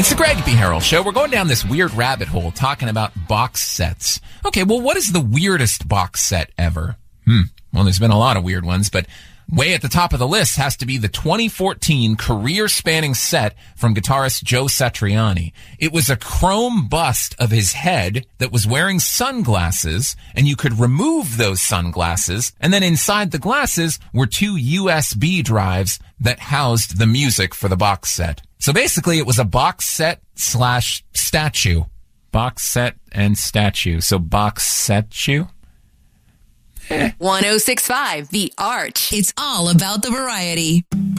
It's the Greg B. Harrell Show. We're going down this weird rabbit hole talking about box sets. Okay, well, what is the weirdest box set ever? Well, there's been a lot of weird ones, but way at the top of the list has to be the 2014 career-spanning set from guitarist Joe Satriani. It was a chrome bust of his head that was wearing sunglasses, and you could remove those sunglasses, and then inside the glasses were two USB drives that housed the music for the box set. So basically, it was a box set / statue. Box set and statue. So box set-chew? 1065, The Arch. It's all about the variety.